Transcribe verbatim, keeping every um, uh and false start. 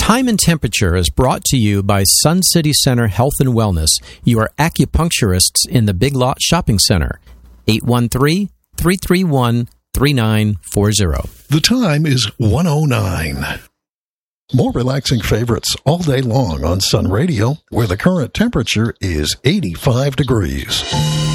Time and Temperature is brought to you by Sun City Center Health and Wellness, your acupuncturists in the Big Lot Shopping Center. eight one three, three three one, three nine four zero. The time is one oh nine. More relaxing favorites all day long on Sun Radio, where the current temperature is eighty-five degrees.